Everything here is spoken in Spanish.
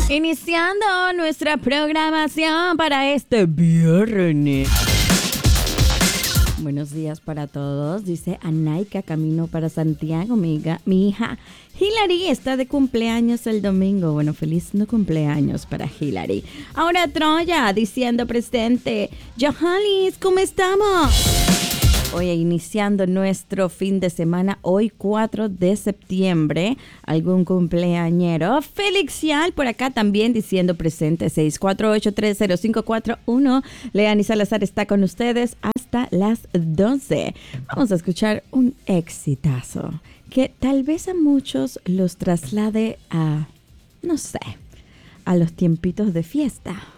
Iniciando nuestra programación para este viernes. Buenos días para todos, dice Anaika, camino para Santiago. Mi hija Hilary está de cumpleaños el domingo. Bueno, feliz no cumpleaños para Hilary. Ahora Troya, diciendo presente. Johannes, ¿cómo estamos? Hoy iniciando nuestro fin de semana, hoy 4 de septiembre, algún cumpleañero. Felixial por acá también diciendo presente, 648-30541. Leani Salazar está con ustedes hasta las 12. Vamos a escuchar un exitazo que tal vez a muchos los traslade a, no sé, a los tiempitos de fiesta.